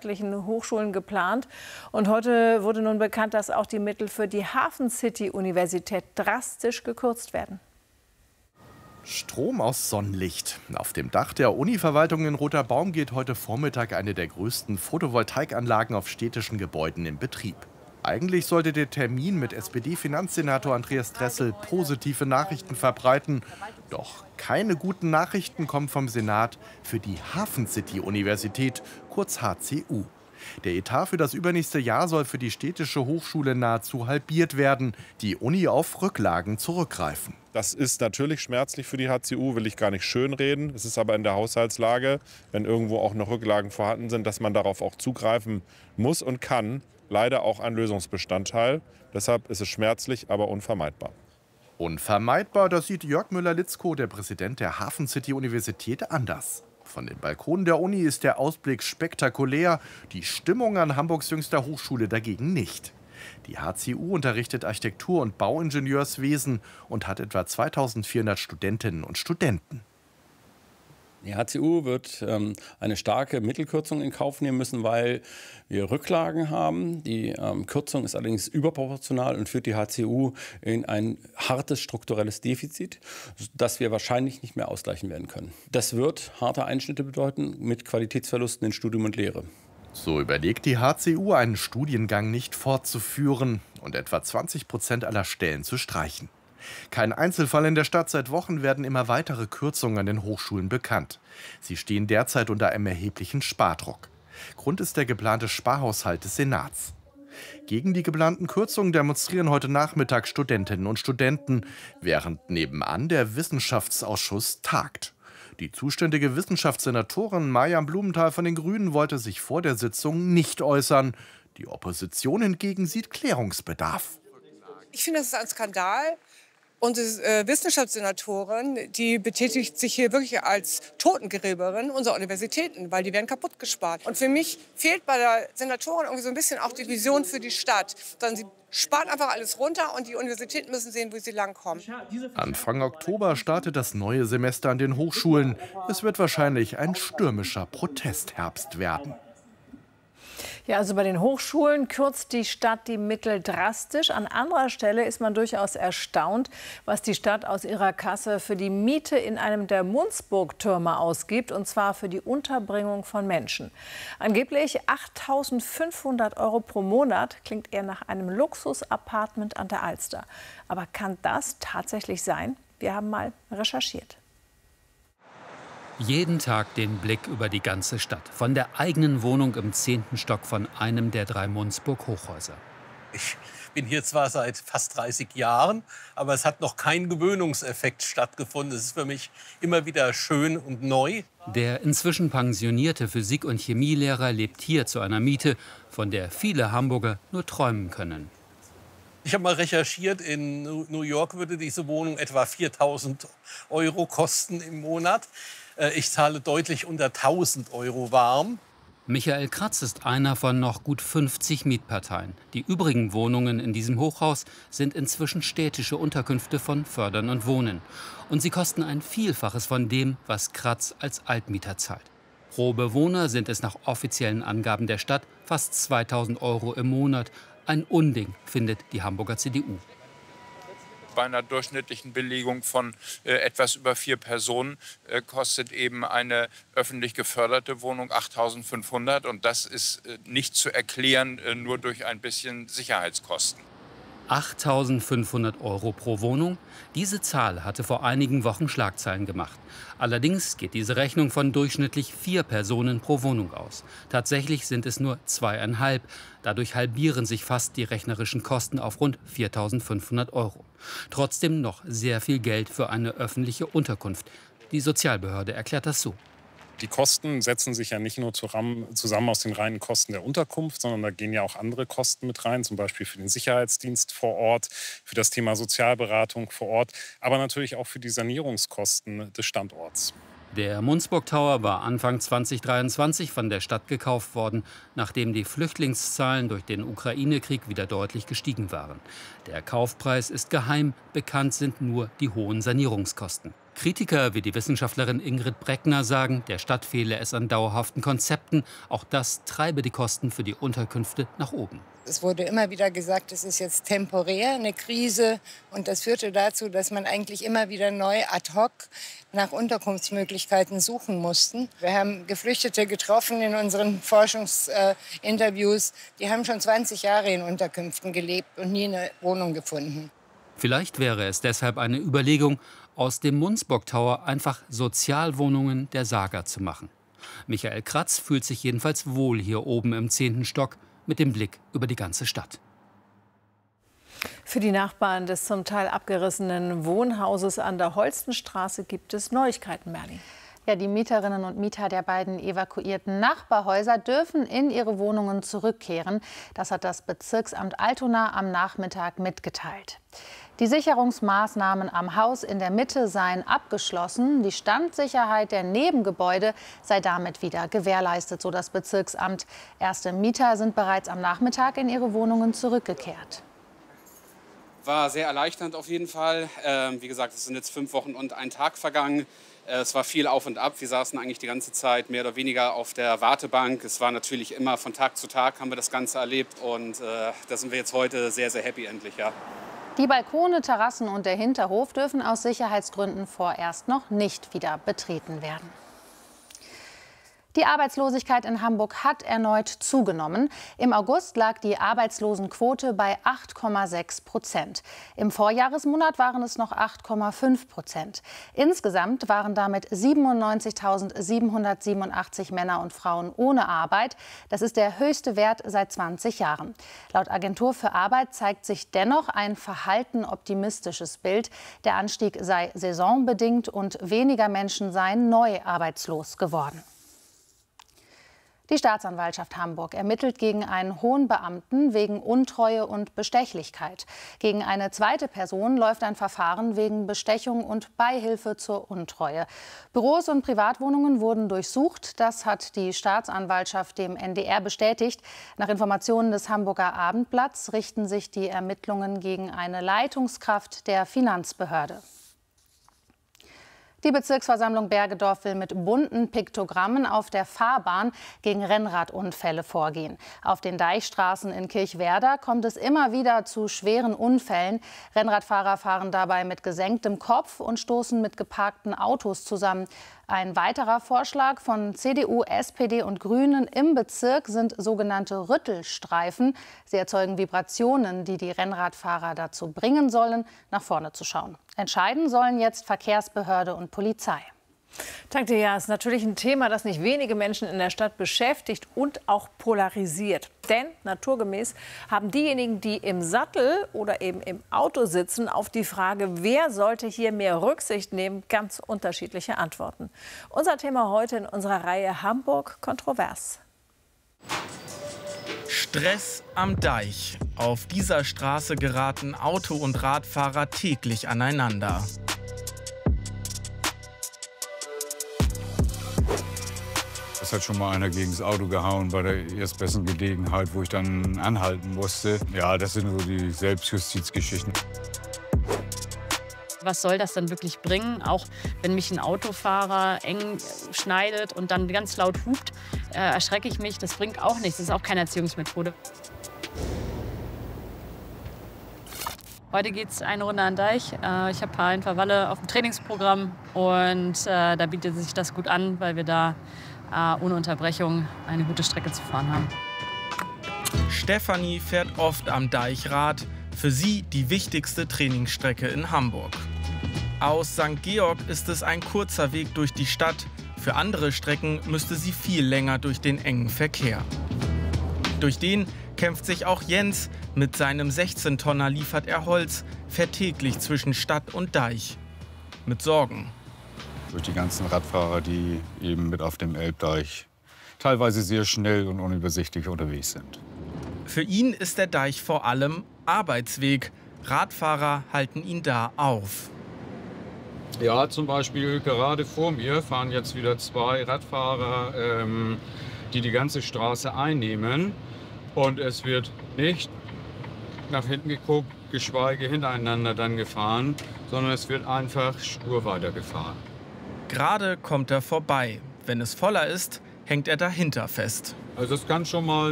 staatlichen Hochschulen geplant. Und heute wurde nun bekannt, dass auch die Mittel für die Hafen City Universität drastisch gekürzt werden. Strom aus Sonnenlicht. Auf dem Dach der Uni-Verwaltung in Roter Baum geht heute Vormittag eine der größten Photovoltaikanlagen auf städtischen Gebäuden in Betrieb. Eigentlich sollte der Termin mit SPD-Finanzsenator Andreas Dressel positive Nachrichten verbreiten. Doch keine guten Nachrichten kommen vom Senat für die Hafen City Universität, kurz HCU. Der Etat für das übernächste Jahr soll für die städtische Hochschule nahezu halbiert werden. Die Uni auf Rücklagen zurückgreifen. Das ist natürlich schmerzlich für die HCU, will ich gar nicht schönreden. Es ist aber in der Haushaltslage, wenn irgendwo auch noch Rücklagen vorhanden sind, dass man darauf auch zugreifen muss und kann. Leider auch ein Lösungsbestandteil. Deshalb ist es schmerzlich, aber unvermeidbar. Unvermeidbar, das sieht Jörg Müller-Litzko, der Präsident der Hafen City Universität, anders. Von den Balkonen der Uni ist der Ausblick spektakulär, die Stimmung an Hamburgs jüngster Hochschule dagegen nicht. Die HCU unterrichtet Architektur- und Bauingenieurswesen und hat etwa 2400 Studentinnen und Studenten. Die HCU wird eine starke Mittelkürzung in Kauf nehmen müssen, weil wir Rücklagen haben. Die Kürzung ist allerdings überproportional und führt die HCU in ein hartes strukturelles Defizit, das wir wahrscheinlich nicht mehr ausgleichen werden können. Das wird harte Einschnitte bedeuten mit Qualitätsverlusten in Studium und Lehre. So überlegt die HCU, einen Studiengang nicht fortzuführen und etwa 20% aller Stellen zu streichen. Kein Einzelfall in der Stadt. Seit Wochen werden immer weitere Kürzungen an den Hochschulen bekannt. Sie stehen derzeit unter einem erheblichen Spardruck. Grund ist der geplante Sparhaushalt des Senats. Gegen die geplanten Kürzungen demonstrieren heute Nachmittag Studentinnen und Studenten, während nebenan der Wissenschaftsausschuss tagt. Die zuständige Wissenschaftssenatorin Maja Blumenthal von den Grünen wollte sich vor der Sitzung nicht äußern. Die Opposition hingegen sieht Klärungsbedarf. Ich finde, das ist ein Skandal. Und die Wissenschaftssenatorin, die betätigt sich hier wirklich als Totengräberin unserer Universitäten, weil die werden kaputt gespart. Und für mich fehlt bei der Senatorin irgendwie so ein bisschen auch die Vision für die Stadt. Sondern sie spart einfach alles runter und die Universitäten müssen sehen, wo sie langkommen. Anfang Oktober startet das neue Semester an den Hochschulen. Es wird wahrscheinlich ein stürmischer Protestherbst werden. Ja, also bei den Hochschulen kürzt die Stadt die Mittel drastisch. An anderer Stelle ist man durchaus erstaunt, was die Stadt aus ihrer Kasse für die Miete in einem der Munzburg-Türme ausgibt, und zwar für die Unterbringung von Menschen. Angeblich 8.500 € pro Monat, klingt eher nach einem Luxus-Apartment an der Alster. Aber kann das tatsächlich sein? Wir haben mal recherchiert. Jeden Tag den Blick über die ganze Stadt. Von der eigenen Wohnung im 10. Stock von einem der 3 Munzburg-Hochhäuser. Ich bin hier zwar seit fast 30 Jahren, aber es hat noch kein Gewöhnungseffekt stattgefunden. Es ist für mich immer wieder schön und neu. Der inzwischen pensionierte Physik- und Chemielehrer lebt hier zu einer Miete, von der viele Hamburger nur träumen können. Ich habe mal recherchiert, in New York würde diese Wohnung etwa 4.000 € kosten im Monat. Ich zahle deutlich unter 1.000 € warm. Michael Kratz ist einer von noch gut 50 Mietparteien. Die übrigen Wohnungen in diesem Hochhaus sind inzwischen städtische Unterkünfte von Fördern und Wohnen. Und sie kosten ein Vielfaches von dem, was Kratz als Altmieter zahlt. Pro Bewohner sind es nach offiziellen Angaben der Stadt fast 2.000 € im Monat. Ein Unding, findet die Hamburger CDU. Bei einer durchschnittlichen Belegung von etwas über 4 Personen kostet eben eine öffentlich geförderte Wohnung 8.500 €. Und das ist nicht zu erklären nur durch ein bisschen Sicherheitskosten. 8.500 € pro Wohnung? Diese Zahl hatte vor einigen Wochen Schlagzeilen gemacht. Allerdings geht diese Rechnung von durchschnittlich 4 Personen pro Wohnung aus. Tatsächlich sind es nur 2,5. Dadurch halbieren sich fast die rechnerischen Kosten auf rund 4.500 €. Trotzdem noch sehr viel Geld für eine öffentliche Unterkunft. Die Sozialbehörde erklärt das so. Die Kosten setzen sich ja nicht nur zusammen aus den reinen Kosten der Unterkunft, sondern da gehen ja auch andere Kosten mit rein, zum Beispiel für den Sicherheitsdienst vor Ort, für das Thema Sozialberatung vor Ort, aber natürlich auch für die Sanierungskosten des Standorts. Der Munzburg Tower war Anfang 2023 von der Stadt gekauft worden, nachdem die Flüchtlingszahlen durch den Ukraine-Krieg wieder deutlich gestiegen waren. Der Kaufpreis ist geheim, bekannt sind nur die hohen Sanierungskosten. Kritiker wie die Wissenschaftlerin Ingrid Breckner sagen, der Stadt fehle es an dauerhaften Konzepten. Auch das treibe die Kosten für die Unterkünfte nach oben. Es wurde immer wieder gesagt, es ist jetzt temporär eine Krise. Und das führte dazu, dass man eigentlich immer wieder neu ad hoc nach Unterkunftsmöglichkeiten suchen musste. Wir haben Geflüchtete getroffen in unseren Forschungsinterviews. Die haben schon 20 Jahre in Unterkünften gelebt und nie eine Wohnung gefunden. Vielleicht wäre es deshalb eine Überlegung, aus dem Munzburg Tower einfach Sozialwohnungen der Saga zu machen. Michael Kratz fühlt sich jedenfalls wohl hier oben im 10. Stock mit dem Blick über die ganze Stadt. Für die Nachbarn des zum Teil abgerissenen Wohnhauses an der Holstenstraße gibt es Neuigkeiten, Merlin. Ja, die Mieterinnen und Mieter der beiden evakuierten Nachbarhäuser dürfen in ihre Wohnungen zurückkehren. Das hat das Bezirksamt Altona am Nachmittag mitgeteilt. Die Sicherungsmaßnahmen am Haus in der Mitte seien abgeschlossen. Die Standsicherheit der Nebengebäude sei damit wieder gewährleistet, so das Bezirksamt. Erste Mieter sind bereits am Nachmittag in ihre Wohnungen zurückgekehrt. War sehr erleichternd auf jeden Fall. Wie gesagt, es sind jetzt 5 Wochen und ein Tag vergangen. Es war viel auf und ab. Wir saßen eigentlich die ganze Zeit mehr oder weniger auf der Wartebank. Es war natürlich immer von Tag zu Tag haben wir das Ganze erlebt. Und da sind wir jetzt heute sehr, sehr happy endlich, ja. Die Balkone, Terrassen und der Hinterhof dürfen aus Sicherheitsgründen vorerst noch nicht wieder betreten werden. Die Arbeitslosigkeit in Hamburg hat erneut zugenommen. Im August lag die Arbeitslosenquote bei 8,6%. Im Vorjahresmonat waren es noch 8,5%. Insgesamt waren damit 97.787 Männer und Frauen ohne Arbeit. Das ist der höchste Wert seit 20 Jahren. Laut Agentur für Arbeit zeigt sich dennoch ein verhalten optimistisches Bild. Der Anstieg sei saisonbedingt und weniger Menschen seien neu arbeitslos geworden. Die Staatsanwaltschaft Hamburg ermittelt gegen einen hohen Beamten wegen Untreue und Bestechlichkeit. Gegen eine zweite Person läuft ein Verfahren wegen Bestechung und Beihilfe zur Untreue. Büros und Privatwohnungen wurden durchsucht. Das hat die Staatsanwaltschaft dem NDR bestätigt. Nach Informationen des Hamburger Abendblatts richten sich die Ermittlungen gegen eine Leitungskraft der Finanzbehörde. Die Bezirksversammlung Bergedorf will mit bunten Piktogrammen auf der Fahrbahn gegen Rennradunfälle vorgehen. Auf den Deichstraßen in Kirchwerder kommt es immer wieder zu schweren Unfällen. Rennradfahrer fahren dabei mit gesenktem Kopf und stoßen mit geparkten Autos zusammen. Ein weiterer Vorschlag von CDU, SPD und Grünen im Bezirk sind sogenannte Rüttelstreifen. Sie erzeugen Vibrationen, die die Rennradfahrer dazu bringen sollen, nach vorne zu schauen. Entscheiden sollen jetzt Verkehrsbehörde und Polizei. Danke dir, ja. Es ist natürlich ein Thema, das nicht wenige Menschen in der Stadt beschäftigt und auch polarisiert. Denn naturgemäß haben diejenigen, die im Sattel oder eben im Auto sitzen, auf die Frage, wer sollte hier mehr Rücksicht nehmen, ganz unterschiedliche Antworten. Unser Thema heute in unserer Reihe Hamburg kontrovers. Stress am Deich. Auf dieser Straße geraten Auto- und Radfahrer täglich aneinander. Es hat schon mal einer gegen das Auto gehauen bei der erstbesten Gelegenheit, wo ich dann anhalten musste. Ja, das sind so die Selbstjustizgeschichten. Was soll das dann wirklich bringen? Auch wenn mich ein Autofahrer eng schneidet und dann ganz laut hupt, erschrecke ich mich. Das bringt auch nichts. Das ist auch keine Erziehungsmethode. Heute geht es eine Runde an den Deich. Ich habe ein paar Intervalle auf dem Trainingsprogramm und da bietet sich das gut an, weil wir da ohne Unterbrechung eine gute Strecke zu fahren haben. Stefanie fährt oft am Deich Rad. Für sie die wichtigste Trainingsstrecke in Hamburg. Aus St. Georg ist es ein kurzer Weg durch die Stadt. Für andere Strecken müsste sie viel länger durch den engen Verkehr. Durch den kämpft sich auch Jens. Mit seinem 16-Tonner liefert er Holz, fährt täglich zwischen Stadt und Deich. Mit Sorgen. Durch die ganzen Radfahrer, die eben mit auf dem Elbdeich teilweise sehr schnell und unübersichtlich unterwegs sind. Für ihn ist der Deich vor allem Arbeitsweg. Radfahrer halten ihn da auf. Ja, zum Beispiel gerade vor mir fahren jetzt wieder 2 Radfahrer, die die ganze Straße einnehmen. Und es wird nicht nach hinten geguckt, geschweige hintereinander dann gefahren, sondern es wird einfach stur weitergefahren. Gerade kommt er vorbei. Wenn es voller ist, hängt er dahinter fest. Also es kann schon mal